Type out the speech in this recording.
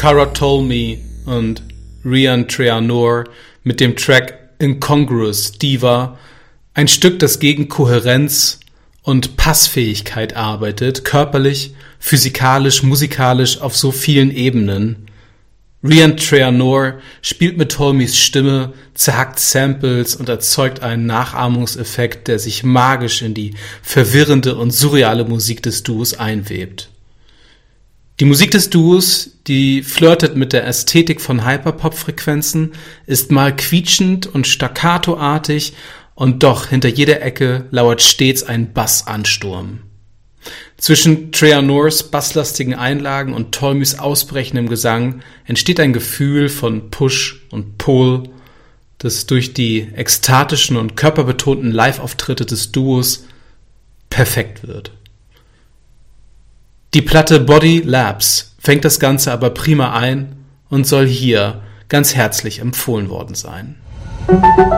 Cara Tolmie und Rian Treanor mit dem Track Incongruous Diva, ein Stück, das gegen Kohärenz und Passfähigkeit arbeitet, körperlich, physikalisch, musikalisch auf so vielen Ebenen. Rian Treanor spielt mit Tolmies Stimme, zerhackt Samples und erzeugt einen Nachahmungseffekt, der sich magisch in die verwirrende und surreale Musik des Duos einwebt. Die Musik des Duos, die flirtet mit der Ästhetik von Hyperpop-Frequenzen, ist mal quietschend und staccatoartig und doch hinter jeder Ecke lauert stets ein Bassansturm. Zwischen Treanors basslastigen Einlagen und Tolmies ausbrechendem Gesang entsteht ein Gefühl von Push und Pull, das durch die ekstatischen und körperbetonten Live-Auftritte des Duos perfekt wird. Die Platte Body Labs fängt das Ganze aber prima ein und soll hier ganz herzlich empfohlen worden sein.